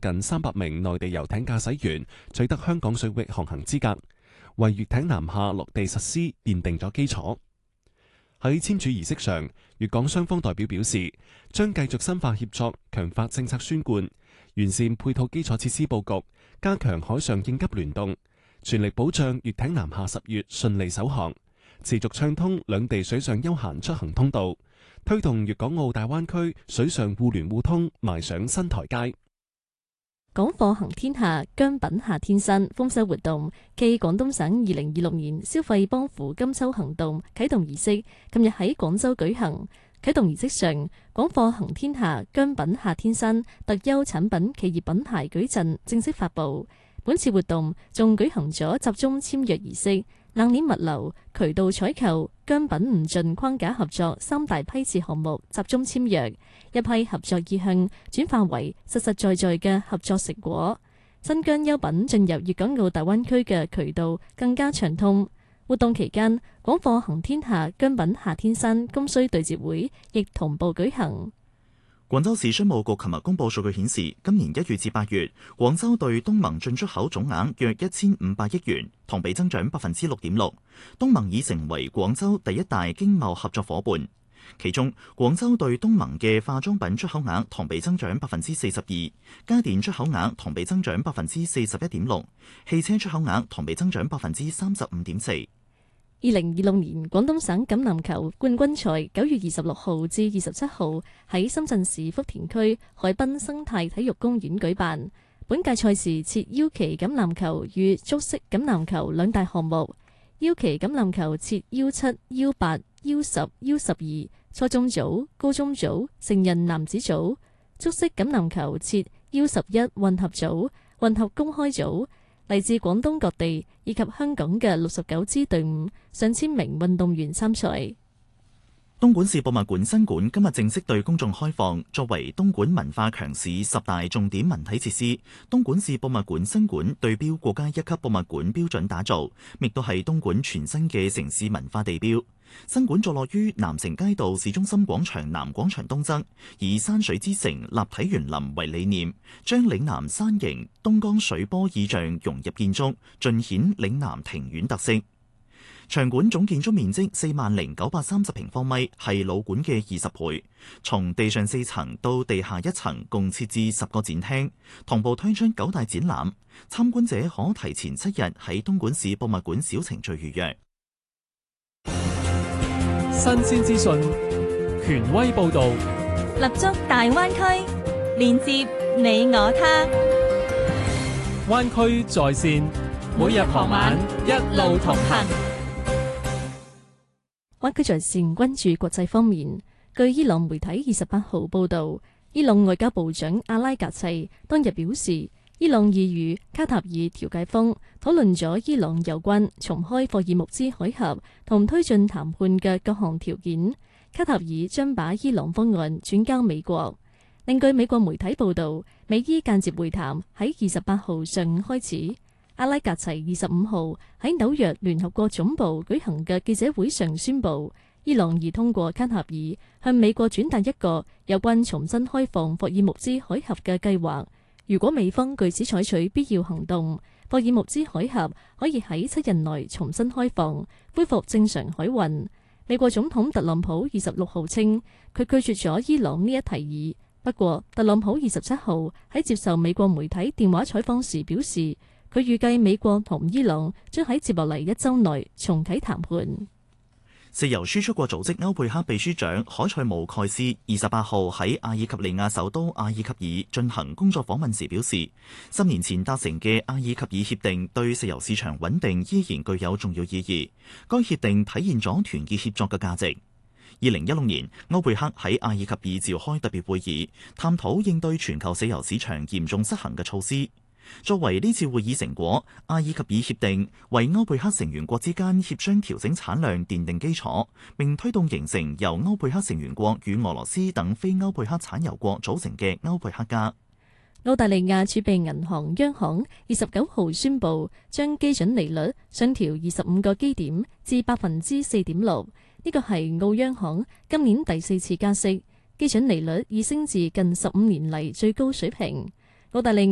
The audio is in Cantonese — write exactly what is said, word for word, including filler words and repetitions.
近三百名內地遊艇駕駛員取得香港水域航行資格，為粵艇南下落地實施奠定咗基礎。喺簽署儀式上，粵港雙方代表表示，將繼續深化協作，強化政策宣貫，完善配套基礎設施佈局，加強海上應急聯動，全力保障粵艇南下十月順利首航，持續暢通兩地水上休閒出行通道，推動粵港澳大灣區水上互聯互通邁上新台階。 港貨行天下，薑品夏天新豐收活動暨廣東省二零二六年消費幫扶金秋行動啟動儀式，今日喺廣州舉行。啟動儀式上，港貨行天下，薑品夏天新特優產品企業品牌矩陣正式發布。本次活動仲舉行咗集中簽約儀式、冷鏈物流、渠道採購、薑品唔盡框架合作三大批次項目集中簽約，一批合作意向轉化為實實在在嘅合作成果。新薑優品進入粵港澳大灣區嘅渠道更加暢通。活動期間，港貨行天下薑品夏天新供需對接會亦同步舉行。 廣州市商務局琴日公布數據顯示，今年一月至八月，廣州對東盟進出口總額約一千五百億元，同比增長百分之六點六。東盟已成為廣州第一大經貿合作伙伴。其中，廣州對東盟嘅化妝品出口額同比增長百分之四十二，家電出口額同比增長百分之四十一點六，汽車出口額同比增長百分之三十五點四。 二零二六年廣東省錦籃球冠軍賽九月二十六號至二十七號喺深圳市福田區海濱生態體育公園舉辦。本屆賽事設腰旗錦籃球與足式錦籃球兩大項目。腰旗錦籃球設腰七、腰八、腰十、腰十二，初中組、高中組、成人男子組；足式錦籃球設腰十一混合組、混合公開組。嚟自廣東各地以及香港嘅六十九支隊伍，上千名運動員參賽。 東莞市博物館新館今日正式對公眾開放，作為東莞文化強市十大重點文體設施，東莞市博物館新館對標國家一級博物館標準打造，亦都係東莞全新嘅城市文化地標。新館坐落於南城街道市中心廣場南廣場東側，以山水之城、立體園林為理念，將嶺南山形、東江水波意象融入建築，盡顯嶺南庭院特色。場館總建築面積四萬零九百三十平方米，係老館嘅二十倍。從地上四層到地下一層，共設置十個展廳，同步推出九大展覽。參觀者可提前七日喺東莞市博物館小程序預約。 新鮮資訊，權威報導， 立足大灣區，連接你我他。 灣區在線，每日傍晚一路同行。 灣區在線關注國際方面，據伊朗媒體二十八號報導，伊朗外交部長阿拉格齊當日表示，伊朗已與卡塔爾調解方討論咗伊朗有關重開霍爾木茲海峽同推進談判嘅各項條件。卡塔爾將把伊朗方案轉交美國。另據美國媒體報導，美伊間接會談喺二十八號上午開始。阿拉格齊二十五號喺紐約聯合國總部舉行嘅記者會上宣布，伊朗已通過卡塔爾向美國轉達一個有關重新開放霍爾木茲海峽嘅計劃。如果美方據此採取必要行動，霍爾木茲海峽可以喺七日內重新開放，恢復正常海運。美國總統特朗普二十六號稱，佢拒絕咗伊朗呢一提議。不過，特朗普二十七號喺接受美國媒體電話採訪時表示，佢預計美國同伊朗將喺接落嚟一週內重啟談判。 石油輸出國組織歐佩克秘書長海塞姆蓋斯二十八號喺阿爾及利亞首都阿爾及爾進行工作訪問時表示，十年前達成嘅阿爾及爾協定對石油市場穩定依然具有重要意義。該協定體現咗團結協作嘅價值。二零一六年，歐佩克喺阿爾及爾召開特別會議，探討應對全球石油市場嚴重失衡嘅措施。作為呢次會議成果，阿爾及爾協定為歐佩克成員國之間協商調整產量奠定基礎，並推動形成由歐佩克成員國與俄羅斯等非歐佩克產油國組成嘅歐佩克加。 澳大利亞儲備銀行央行二十九號宣布，將基準利率上調二十五個基點至百分之四點六，呢個係澳央行今年第四次加息，基準利率已升至近十五年嚟最高水平。澳大利亞